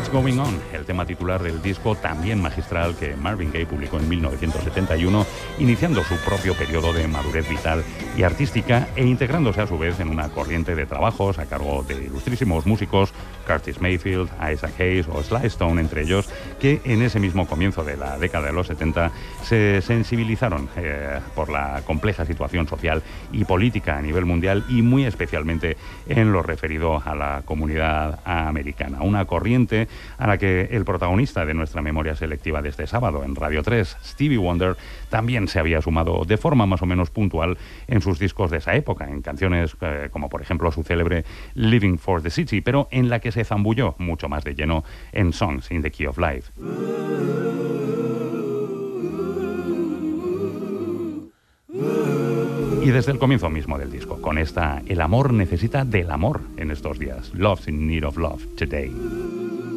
What's Going On, el tema titular del disco también magistral que Marvin Gaye publicó en 1971, iniciando su propio periodo de madurez vital y artística e integrándose a su vez en una corriente de trabajos a cargo de ilustrísimos músicos, Curtis Mayfield, Isaac Hayes o Sly Stone, entre ellos, que en ese mismo comienzo de la década de los 70 se sensibilizaron por la compleja situación social y política a nivel mundial y muy especialmente en lo referido a la comunidad americana. Una corriente a la que el protagonista de nuestra memoria selectiva de este sábado en Radio 3, Stevie Wonder, también se había sumado de forma más o menos puntual en sus discos de esa época, en canciones como por ejemplo su célebre Living for the City, pero en la que se zambulló mucho más de lleno en Songs in the Key of Life. Y desde el comienzo mismo del disco, con esta El amor necesita del amor en estos días. Love's in need of love today.